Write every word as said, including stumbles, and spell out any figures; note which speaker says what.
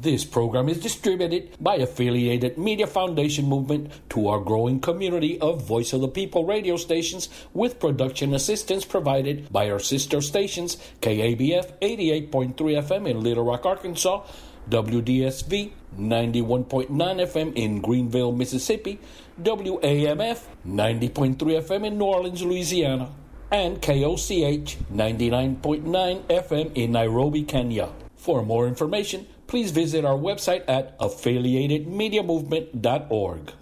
Speaker 1: This program is distributed by Affiliated Media Foundation Movement to our growing community of Voice of the People radio stations, with production assistance provided by our sister stations, K A B F eighty-eight point three F M in Little Rock, Arkansas, W D S V ninety-one point nine F M in Greenville, Mississippi, W A M F ninety point three F M in New Orleans, Louisiana, and K O C H ninety-nine point nine F M in Nairobi, Kenya. For more information, please visit our website at affiliated media movement dot org.